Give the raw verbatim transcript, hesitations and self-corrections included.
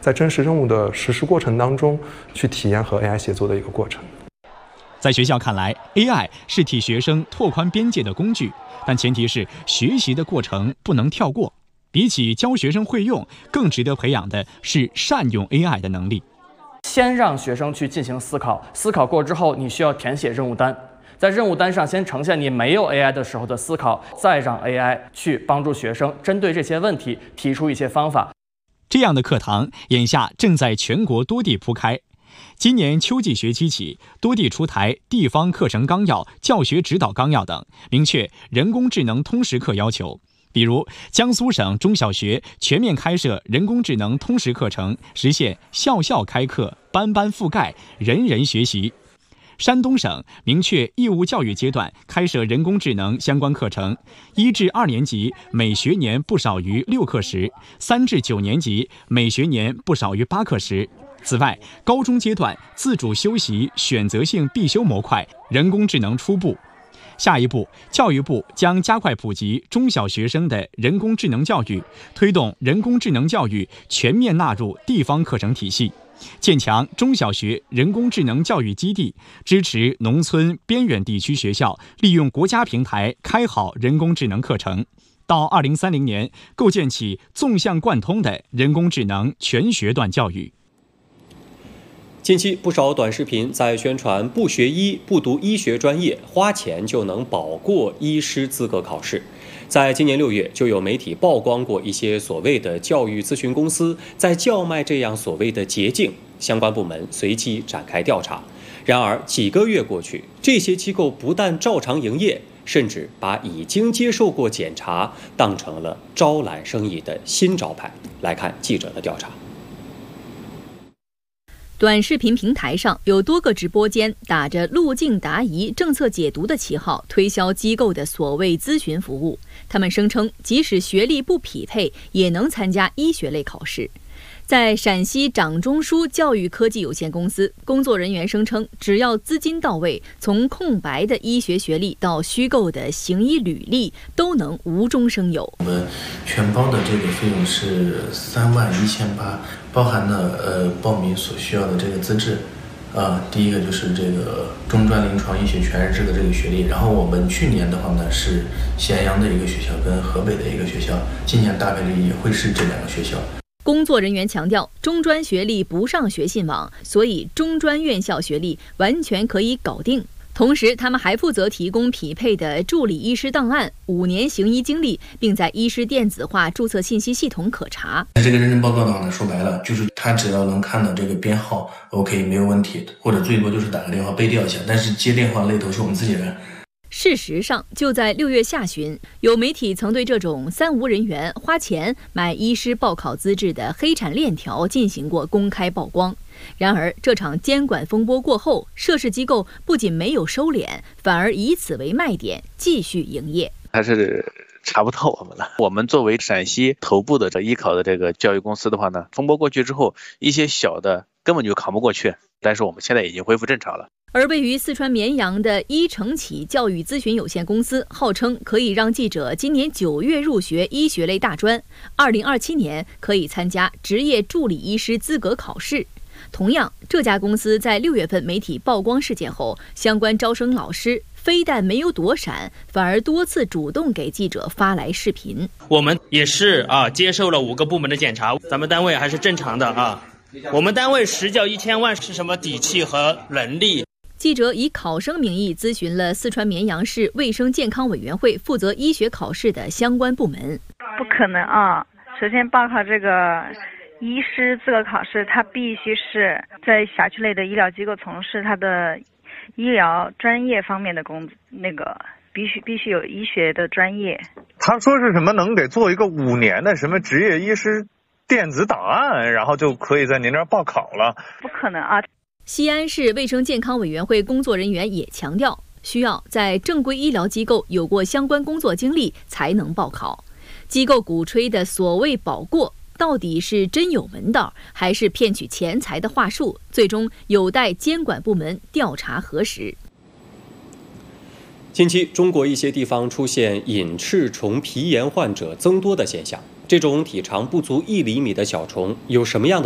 在真实任务的实施过程当中去体验和 A I 协作的一个过程。 在学校看来 ，A I 是替学生拓宽边界的工具，但前提是学习的过程不能跳过。比起教学生会用，更值得培养的是善用 A I 的能力。 先让学生去进行思考，思考过之后，你需要填写任务单。在任务单上先呈现你没有 A I 的时候的思考，再让 A I 去帮助学生针对这些问题提出一些方法。 这样的课堂眼下正在全国多地铺开。今年秋季学期起，多地出台地方课程纲要、教学指导纲要等，明确人工智能通识课要求。比如，江苏省中小学全面开设人工智能通识课程，实现校校开课、班班覆盖、人人学习。山东省明确义务教育阶段开设人工智能相关课程，一至二年级每学年不少于六课时，三至九年级每学年不少于八课时。此外，高中阶段自主修习选择性必修模块人工智能初步。下一步，教育部将加快普及中小学生的人工智能教育，推动人工智能教育全面纳入地方课程体系。建强中小学人工智能教育基地，支持农村边远地区学校利用国家平台开好人工智能课程。到二零三零年，构建起纵向贯通的人工智能全学段教育。 近期不少短视频在宣传不学医、不读医学专业，花钱就能保过医师资格考试。在今年六月，就有媒体曝光过一些所谓的教育咨询公司在叫卖这样所谓的捷径，相关部门随即展开调查。然而几个月过去，这些机构不但照常营业，甚至把已经接受过检查当成了招揽生意的新招牌。来看记者的调查。 短视频平台上有多个直播间打着路径答疑、政策解读的旗号推销机构的所谓咨询服务。他们声称，即使学历不匹配，也能参加医学类考试。在陕西掌中枢教育科技有限公司，工作人员声称，只要资金到位，从空白的医学学历到虚构的行医履历，都能无中生有。 我们全包的这个费用是三万一千八，包含了呃报名所需要的这个资质。啊，第一个就是这个中专临床医学全日制的这个学历，然后我们去年的话呢是咸阳的一个学校跟河北的一个学校，今年大概率也会是这两个学校。 工作人员强调，中专学历不上学信网，所以中专院校学历完全可以搞定。同时，他们还负责提供匹配的助理医师档案、五年行医经历，并在医师电子化注册信息系统可查。 这个认证报告档呢，说白了就是他只要能看到这个编号 ，OK 没有问题，或者最多就是打个电话背调一下，但是接电话那头是我们自己人。 事实上，就在六月下旬，有媒体曾对这种三无人员花钱买医师报考资质的黑产链条进行过公开曝光。然而，这场监管风波过后，涉事机构不仅没有收敛，反而以此为卖点继续营业。 还是查不到我们了。我们作为陕西头部的这医考的这个教育公司的话呢，风波过去之后，一些小的根本就扛不过去，但是我们现在已经恢复正常了。 而位于四川绵阳的医诚启教育咨询有限公司，号称可以让记者今年九月入学医学类大专，二零二七年可以参加执业助理医师资格考试。同样，这家公司在六月份媒体曝光事件后，相关招生老师非但没有躲闪，反而多次主动给记者发来视频。 我们也是啊，接受了五个部门的检查，咱们单位还是正常的啊。我们单位实教一千万是什么底气和能力？ 记者以考生名义咨询了四川绵阳市卫生健康委员会负责医学考试的相关部门。 不可能啊！首先报考这个医师资格考试，他必须是在辖区内的医疗机构从事他的医疗专业方面的工，那个必须必须有医学的专业。 他说是什么能给做一个五年的什么执业医师电子档案，然后就可以在您这儿报考了。 不可能啊！ 西安市卫生健康委员会工作人员也强调，需要在正规医疗机构有过相关工作经历才能报考。机构鼓吹的所谓保过，到底是真有门道，还是骗取钱财的话术？最终有待监管部门调查核实。 近期，中国一些地方出现隐翅虫皮炎患者增多的现象。这种体长不足一厘米的小虫有什么样的